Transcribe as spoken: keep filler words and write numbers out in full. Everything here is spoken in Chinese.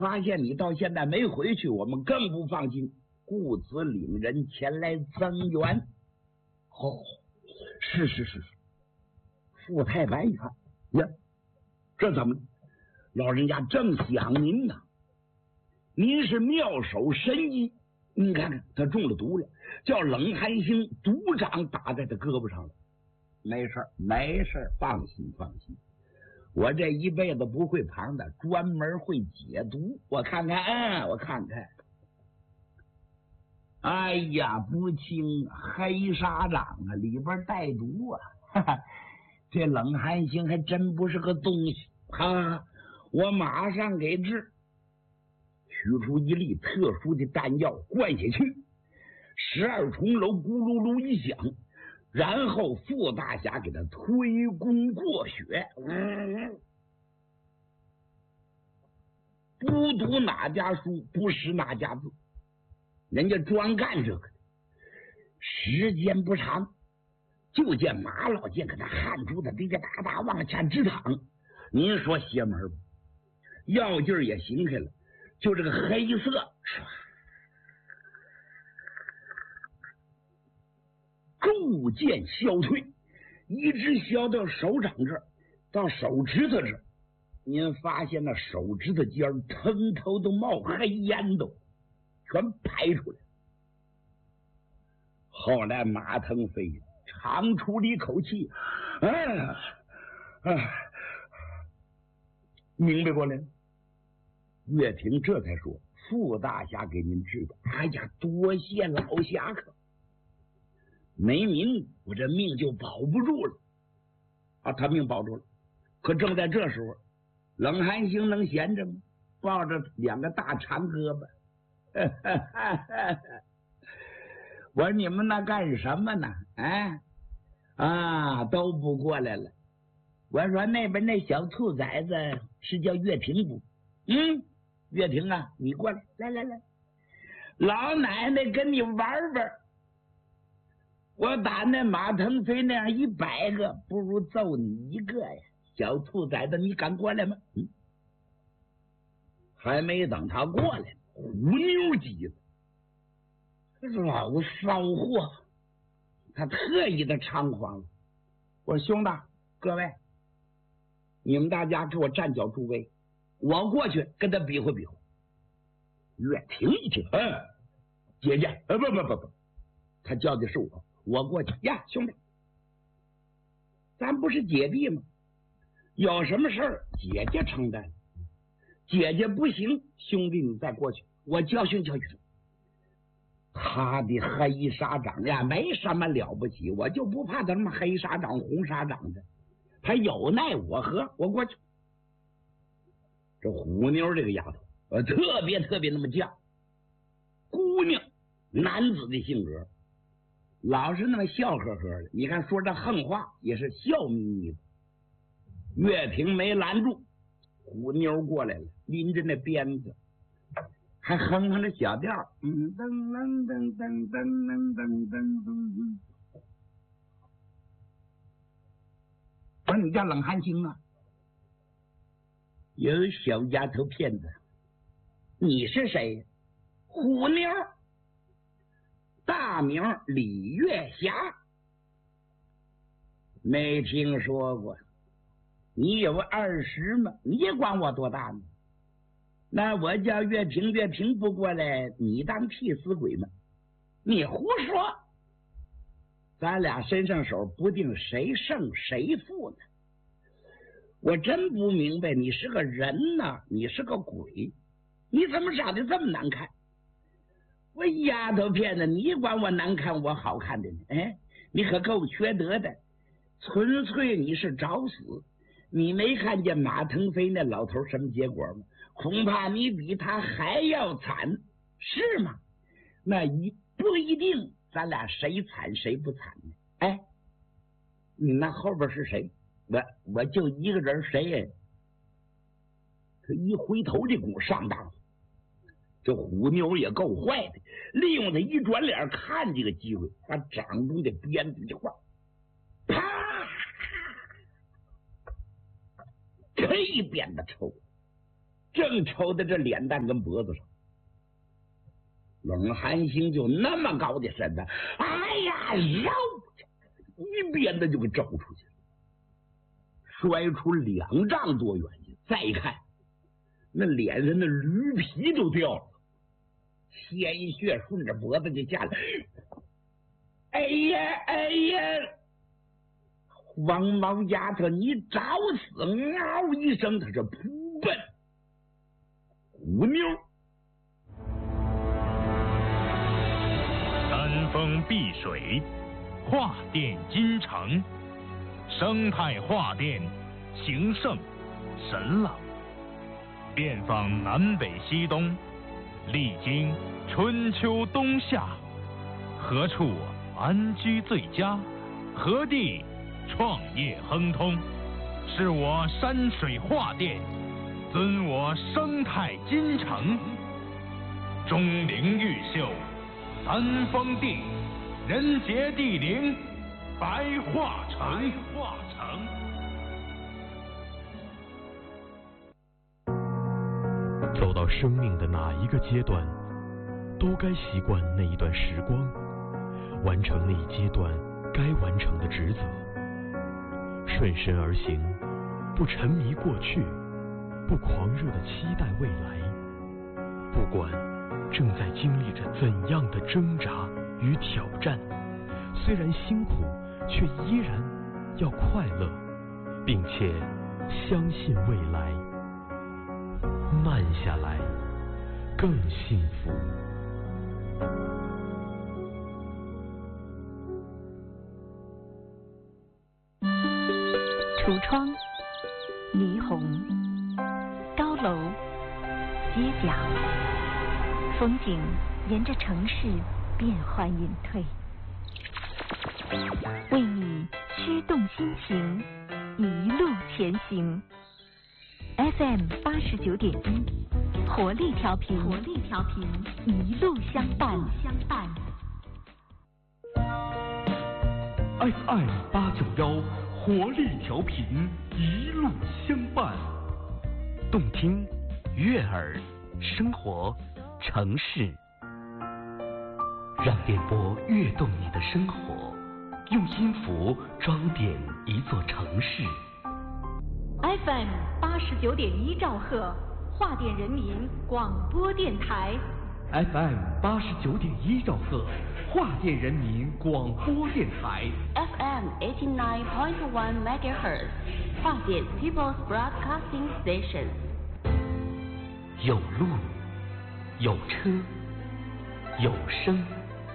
发现你到现在没回去，我们更不放心，故此领人前来增援。哦，是是是是。傅太白一看呀，这怎么？老人家正想您呢。您是妙手神医，你看看他中了毒了，叫冷寒星毒掌打在他胳膊上了。没事没事，放心放心，我这一辈子不会旁的，专门会解毒。我看看，嗯，我看看。哎呀，不轻，黑沙掌啊，里边带毒啊！哈哈，这冷寒星还真不是个东西。哈，我马上给治。取出一粒特殊的弹药灌下去，十二重楼咕噜噜一响，然后傅大侠给他推功过血。嗯，不读哪家书，不识哪家字，人家专干这个的。时间不长，就见马老剑给他汗珠子滴滴答答往前直淌。您说邪门不？药劲儿也行开了。就这个黑色，逐渐消退，一直消到手掌这儿，到手指头这儿。您发现那手指头尖儿腾头都冒黑烟都，全排出来。后来马腾飞长出了一口气，哎呀，哎，明白过来了。岳平这才说：“傅大侠给您治的，哎呀，多谢老侠客，没您我这命就保不住了。”啊，他命保住了。可正在这时候，冷寒星能闲着吗？抱着两个大长胳膊，我说你们那干什么呢？哎，啊，都不过来了。我说那边那小兔崽子是叫岳平不？嗯。岳平啊，你过来，来来来，老奶奶跟你玩玩。我打那马腾飞那样一百个，不如揍你一个呀！小兔崽子，你敢过来吗？嗯，还没等他过来，虎妞急了，老骚货，他特意的猖狂了。我说兄弟，各位，你们大家给我站脚助威。我过去跟他比划比划。岳平一听，嗯，姐姐，呃，不不不不，他叫的是我，我过去呀，兄弟，咱不是姐弟吗？有什么事儿姐姐承担，姐姐不行，兄弟你再过去，我教训教训他。的黑沙掌呀，没什么了不起，我就不怕他什么黑沙掌、红沙掌的，他有奈我何，我过去。这虎妞这个丫头，呃，特别特别那么犟，姑娘，男子的性格，老是那么笑呵呵的。你看说这横话也是笑眯眯的。岳平没拦住，虎妞过来了，拎着那鞭子，还哼哼着小调，嗯，噔噔噔噔噔噔噔噔噔。我说你叫冷寒星啊？有小丫头片子，你是谁？虎妞，大名李月霞，没听说过。你有二十吗？你也管我多大呢？那我叫岳平，岳平不过来，你当替死鬼吗？你胡说！咱俩身上手，不定谁胜谁负呢。我真不明白，你是个人呢，你是个鬼，你怎么长得这么难看？我丫头片子，你管我难看，我好看的呢？哎，你可够缺德的，纯粹你是找死。你没看见马腾飞那老头什么结果吗？恐怕你比他还要惨，是吗？那一不一定，咱俩谁惨谁不惨呢？哎，你那后边是谁？我我就一个人，谁呀？他一回头这股上当，这虎妞也够坏的，利用他一转脸看这个机会，把掌中的鞭子一晃，啪，这一鞭子抽， 正瞅在这脸蛋跟脖子上。冷寒星就那么高的身子，哎呀，绕一鞭子就给肘出去了，摔出两丈多远去。再一看，那脸上的驴皮都掉了，鲜血顺着脖子就下来。哎呀哎呀！王毛丫头，你找死！嗷一声，他是扑奔虎妞。 山峰碧水，画殿金城，生态画殿，形胜神朗，遍访南北西东，历经春秋冬夏，何处安居最佳？何地创业亨通？是我山水画殿，尊我生态金城，钟灵毓秀，三峰地，人杰地灵，白化城。化城。 走到生命的哪一个阶段，都该习惯那一段时光，完成那一阶段该完成的职责，顺身而行，不沉迷过去，不狂热地期待未来。不管正在经历着怎样的挣扎与挑战，虽然辛苦，却依然要快乐，并且相信未来。慢下来，更幸福。 橱窗、霓虹、高楼、街角，风景沿着城市变幻隐退，为你驱动心情，一路前行。F M 八十九点一，活力调频，活力调频，一路相伴，相伴。 F M 八九幺，活力调频，一路相伴。 动听、悦耳、生活、城市， 让电波跃动你的生活，用音符装点一座城市。 F M 八十九点一兆赫，华电人民广播电台。 F M 八十九点一兆赫，华电人民广播电台。 F M eighty nine point one megahertz， 华电 People's Broadcasting Station。 有路，有车，有声，